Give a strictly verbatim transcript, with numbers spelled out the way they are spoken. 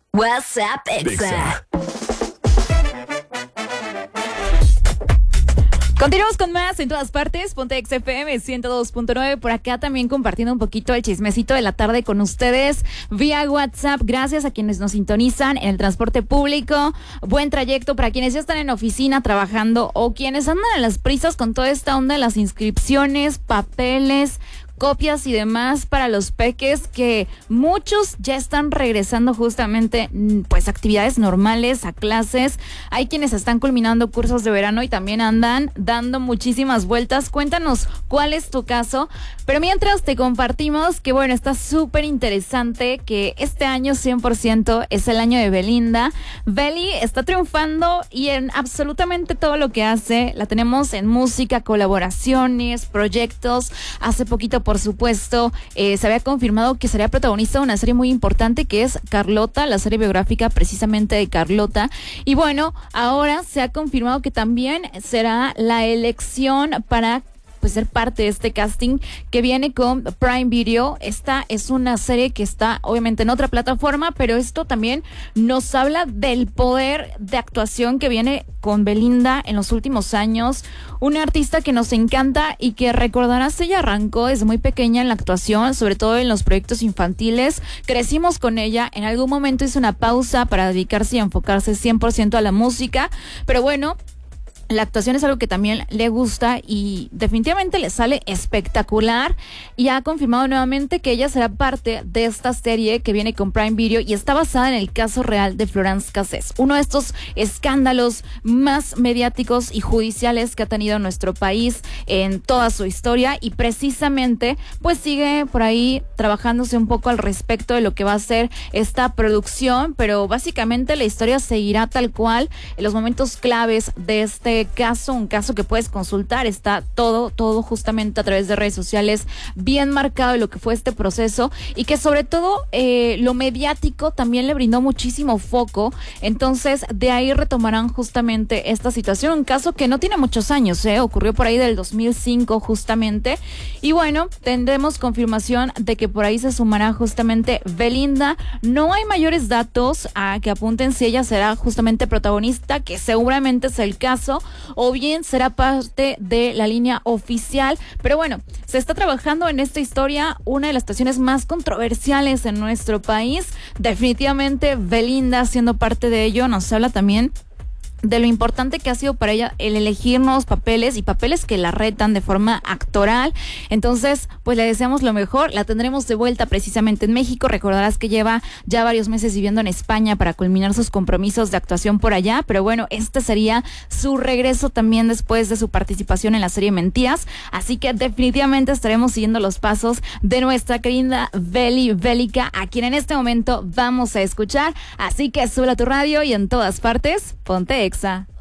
WhatsApp Exa. Continuamos con más en todas partes. Ponte Exa F M ciento dos punto nueve. Por acá también compartiendo un poquito el chismecito de la tarde con ustedes vía WhatsApp. Gracias a quienes nos sintonizan en el transporte público. Buen trayecto para quienes ya están en oficina trabajando o quienes andan a las prisas con toda esta onda de las inscripciones, papeles, copias y demás para los peques, que muchos ya están regresando justamente pues actividades normales, a clases. Hay quienes están culminando cursos de verano y también andan dando muchísimas vueltas. Cuéntanos cuál es tu caso, pero mientras te compartimos que bueno, está súper interesante que este año cien por ciento es el año de Belinda. Beli está triunfando y en absolutamente todo lo que hace. La tenemos en música, colaboraciones, proyectos. Hace poquito, por supuesto, eh, se había confirmado que sería protagonista de una serie muy importante que es Carlota, la serie biográfica precisamente de Carlota. Y bueno, ahora se ha confirmado que también será la elección para pues ser parte de este casting que viene con Prime Video. Esta es una serie que está obviamente en otra plataforma, pero esto también nos habla del poder de actuación que viene con Belinda en los últimos años. Una artista que nos encanta y que recordarás, ella arrancó desde muy pequeña en la actuación, sobre todo en los proyectos infantiles. Crecimos con ella, en algún momento hizo una pausa para dedicarse y enfocarse cien por ciento a la música, pero bueno, la actuación es algo que también le gusta y definitivamente le sale espectacular, y ha confirmado nuevamente que ella será parte de esta serie que viene con Prime Video y está basada en el caso real de Florence Cassés, uno de estos escándalos más mediáticos y judiciales que ha tenido nuestro país en toda su historia, y precisamente pues sigue por ahí trabajándose un poco al respecto de lo que va a ser esta producción, pero básicamente la historia seguirá tal cual en los momentos claves de este caso, un caso que puedes consultar, está todo, todo justamente a través de redes sociales, bien marcado de lo que fue este proceso, y que sobre todo eh, lo mediático también le brindó muchísimo foco. Entonces de ahí retomarán justamente esta situación, un caso que no tiene muchos años, eh, ocurrió por ahí del dos mil cinco justamente, y bueno, tendremos confirmación de que por ahí se sumará justamente Belinda. No hay mayores datos a que apunten si ella será justamente protagonista, que seguramente es el caso, o bien será parte de la línea oficial. Pero bueno, se está trabajando en esta historia, una de las situaciones más controversiales en nuestro país. Definitivamente Belinda siendo parte de ello nos habla también de lo importante que ha sido para ella el elegir nuevos papeles y papeles que la retan de forma actoral. Entonces, pues le deseamos lo mejor. La tendremos de vuelta precisamente en México. Recordarás que lleva ya varios meses viviendo en España para culminar sus compromisos de actuación por allá, pero bueno, este sería su regreso también después de su participación en la serie Mentiras. Así que definitivamente estaremos siguiendo los pasos de nuestra querida Beli Bélica, a quien en este momento vamos a escuchar. Así que sube a tu radio y en todas partes, ponte Exa.